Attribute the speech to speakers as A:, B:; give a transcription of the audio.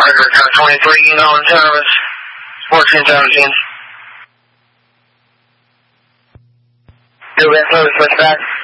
A: Record car 23, email and service, 1417. Do that service, dispatch.